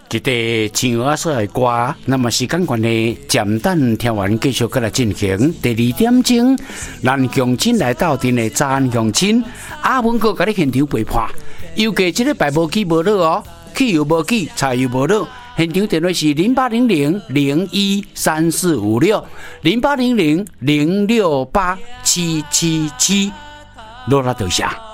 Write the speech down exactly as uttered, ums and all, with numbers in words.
一个青蛙说的歌，那么时间关系，暂等听完继续过来进行第二点钟。咱乡亲来到阵的早安乡亲，阿文哥甲你现场陪伴。尤其这个排无起无落哦，汽油无起，柴油无落。现场电话是零八零零零一三四五六零八零零零六八七七七，落啦多下。